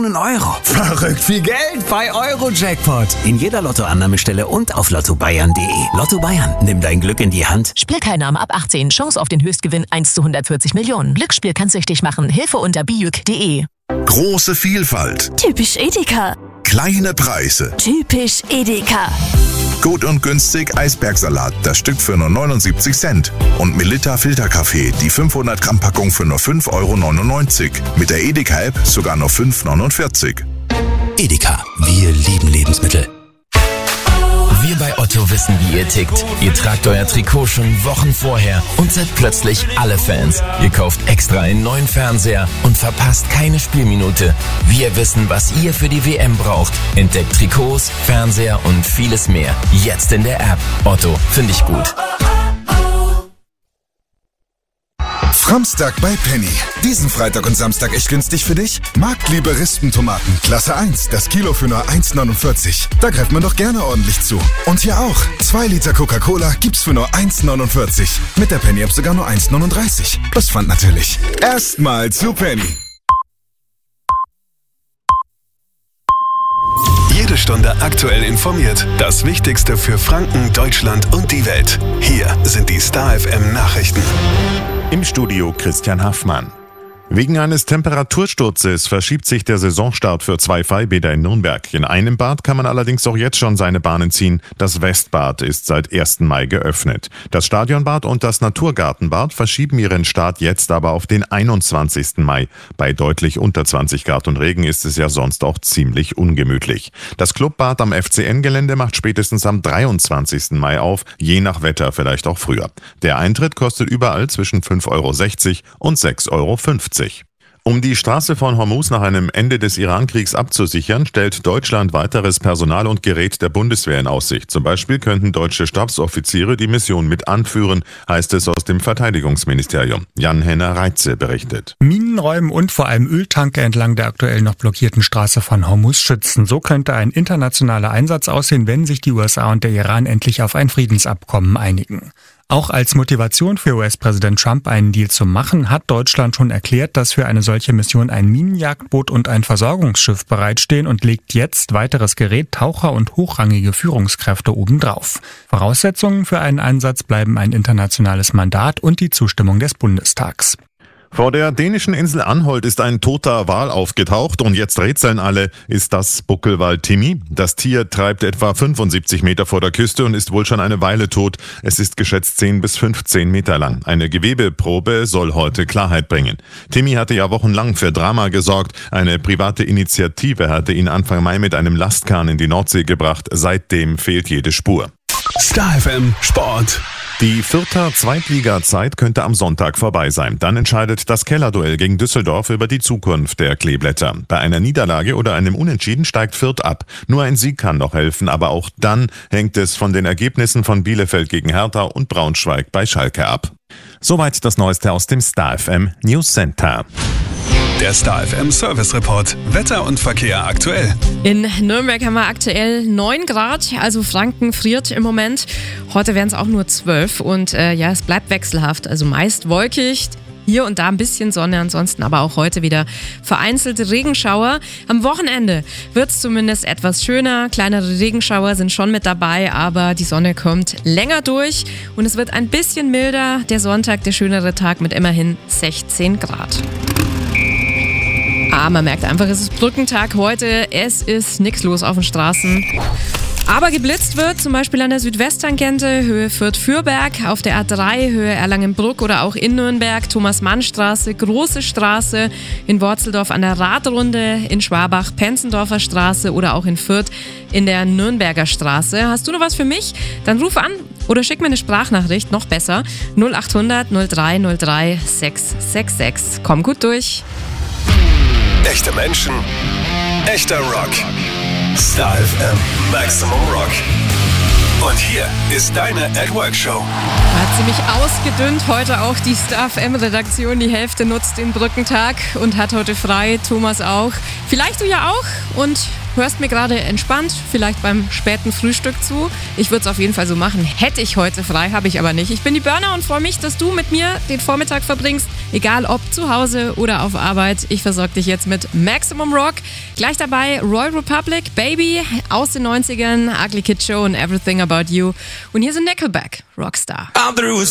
Millionen Euro. Verrückt viel Geld bei Eurojackpot. In jeder Lottoannahmestelle und auf lottobayern.de. Lotto Bayern, nimm dein Glück in die Hand. Spielteilnahme ab 18. Chance auf den Höchstgewinn 1 zu 140 Millionen. Glücksspiel kann süchtig machen. Hilfe unter biüc.de. Große Vielfalt. Typisch Edeka. Kleine Preise. Typisch Edeka. Gut und günstig Eisbergsalat, das Stück für nur 79 Cent. Und Melitta Filterkaffee, die 500 Gramm Packung für nur 5,99 €. Mit der Edeka-App sogar nur 5,49 €. Edeka, wir lieben Lebensmittel. Wir bei Otto wissen, wie ihr tickt. Ihr tragt euer Trikot schon Wochen vorher und seid plötzlich alle Fans. Ihr kauft extra einen neuen Fernseher und verpasst keine Spielminute. Wir wissen, was ihr für die WM braucht. Entdeckt Trikots, Fernseher und vieles mehr. Jetzt in der App. Otto, finde ich gut. Framstag bei Penny. Diesen Freitag und Samstag echt günstig für dich? Marktliebe Rispentomaten, Klasse 1, das Kilo für nur 1,49 €. Da greift man doch gerne ordentlich zu. Und hier auch. 2 Liter Coca-Cola gibt's für nur 1,49 €. Mit der Penny-App sogar nur 1,39 €. Plus Pfand natürlich. Erstmal zu Penny. Jede Stunde aktuell informiert. Das Wichtigste für Franken, Deutschland und die Welt. Hier sind die Star FM Nachrichten. Im Studio Christian Haffmann. Wegen eines Temperatursturzes verschiebt sich der Saisonstart für 2 Freibäder in Nürnberg. In einem Bad kann man allerdings auch jetzt schon seine Bahnen ziehen. Das Westbad ist seit 1. Mai geöffnet. Das Stadionbad und das Naturgartenbad verschieben ihren Start jetzt aber auf den 21. Mai. Bei deutlich unter 20 Grad und Regen ist es ja sonst auch ziemlich ungemütlich. Das Clubbad am FCN-Gelände macht spätestens am 23. Mai auf, je nach Wetter vielleicht auch früher. Der Eintritt kostet überall zwischen 5,60 € und 6,50 €. Um die Straße von Hormuz nach einem Ende des Iran-Kriegs abzusichern, stellt Deutschland weiteres Personal und Gerät der Bundeswehr in Aussicht. Zum Beispiel könnten deutsche Stabsoffiziere die Mission mit anführen, heißt es aus dem Verteidigungsministerium. Jan-Henner Reitze berichtet. Minenräumen und vor allem Öltanker entlang der aktuell noch blockierten Straße von Hormuz schützen. So könnte ein internationaler Einsatz aussehen, wenn sich die USA und der Iran endlich auf ein Friedensabkommen einigen. Auch als Motivation für US-Präsident Trump, einen Deal zu machen, hat Deutschland schon erklärt, dass für eine solche Mission ein Minenjagdboot und ein Versorgungsschiff bereitstehen und legt jetzt weiteres Gerät, Taucher und hochrangige Führungskräfte obendrauf. Voraussetzungen für einen Einsatz bleiben ein internationales Mandat und die Zustimmung des Bundestags. Vor der dänischen Insel Anholt ist ein toter Wal aufgetaucht und jetzt rätseln alle, ist das Buckelwal Timmy? Das Tier treibt etwa 75 Meter vor der Küste und ist wohl schon eine Weile tot. Es ist geschätzt 10 bis 15 Meter lang. Eine Gewebeprobe soll heute Klarheit bringen. Timmy hatte ja wochenlang für Drama gesorgt. Eine private Initiative hatte ihn Anfang Mai mit einem Lastkahn in die Nordsee gebracht. Seitdem fehlt jede Spur. Star FM Sport. Die 4. Zweitliga-Zeit könnte am Sonntag vorbei sein. Dann entscheidet das Kellerduell gegen Düsseldorf über die Zukunft der Kleeblätter. Bei einer Niederlage oder einem Unentschieden steigt Fürth ab. Nur ein Sieg kann noch helfen, aber auch dann hängt es von den Ergebnissen von Bielefeld gegen Hertha und Braunschweig bei Schalke ab. Soweit das Neueste aus dem Star FM News Center. Der Star FM Service Report. Wetter und Verkehr aktuell. In Nürnberg haben wir aktuell 9 Grad, also Franken friert im Moment. Heute wären es auch nur 12 und es bleibt wechselhaft, also meist wolkig. Hier und da ein bisschen Sonne, ansonsten aber auch heute wieder vereinzelte Regenschauer. Am Wochenende wird es zumindest etwas schöner. Kleinere Regenschauer sind schon mit dabei, aber die Sonne kommt länger durch und es wird ein bisschen milder. Der Sonntag, der schönere Tag mit immerhin 16 Grad. Man merkt einfach, es ist Brückentag heute. Es ist nichts los auf den Straßen. Aber geblitzt wird, zum Beispiel an der Südwesttangente, Höhe Fürth-Fürberg, auf der A3, Höhe Erlangen-Bruck oder auch in Nürnberg, Thomas-Mann-Straße, Große Straße, in Worzeldorf an der Radrunde, in Schwabach, Penzendorfer Straße oder auch in Fürth in der Nürnberger Straße. Hast du noch was für mich? Dann ruf an oder schick mir eine Sprachnachricht, noch besser, 0800 03 03 666. Komm gut durch. Echte Menschen, echter Rock. Star FM Maximum Rock. Und hier ist deine At Work Show. Hat ziemlich ausgedünnt heute auch die Star FM Redaktion. Die Hälfte nutzt den Brückentag und hat heute frei. Thomas auch. Vielleicht du ja auch. Und hörst mir gerade entspannt, vielleicht beim späten Frühstück zu. Ich würde es auf jeden Fall so machen. Hätte ich heute frei, habe ich aber nicht. Ich bin die Burner und freue mich, dass du mit mir den Vormittag verbringst, egal ob zu Hause oder auf Arbeit. Ich versorge dich jetzt mit Maximum Rock. Gleich dabei Royal Republic, Baby aus den 90ern, Ugly Kid Show und Everything About You. Und hier sind Nickelback, Rockstar.